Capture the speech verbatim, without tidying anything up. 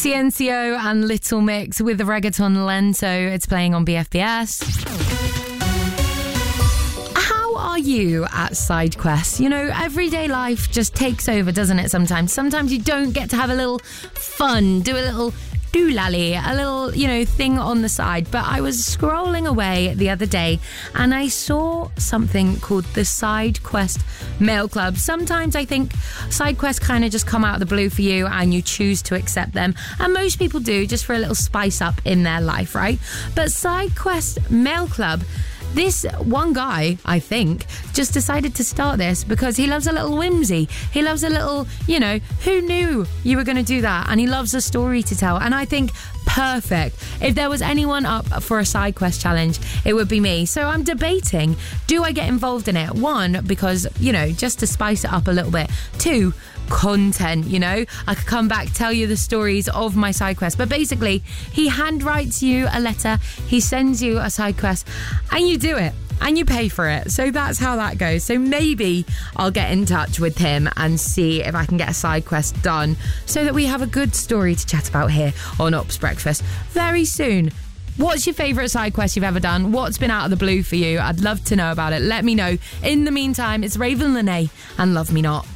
Ciencio and Little Mix with the reggaeton lento. It's playing on B F B S. How are you at side quests? You know, everyday life just takes over, doesn't it, sometimes? Sometimes you don't get to have a little fun, do a little doolally, a little, you know, thing on the side. But I was scrolling away the other day and I saw something called the Side Quest Mail Club. Sometimes I think side quests kind of just come out of the blue for you and you choose to accept them. And most people do, just for a little spice up in their life, right? But Side Quest Mail Club, this one guy, I think, just decided to start this because he loves a little whimsy. He loves a little, you know, who knew you were going to do that? And he loves a story to tell. And I think perfect. If there was anyone up for a side quest challenge, it would be me. So I'm debating, do I get involved in it? One, because, you know, just to spice it up a little bit. Two, content, you know, I could come back, tell you the stories of my side quest. But basically, he handwrites you a letter, he sends you a side quest, and you do it. And you pay for it. So that's how that goes. So maybe I'll get in touch with him and see if I can get a side quest done so that we have a good story to chat about here on Ops Breakfast very soon. What's your favourite side quest you've ever done? What's been out of the blue for you? I'd love to know about it. Let me know. In the meantime, it's Raven Lene and Love Me Not.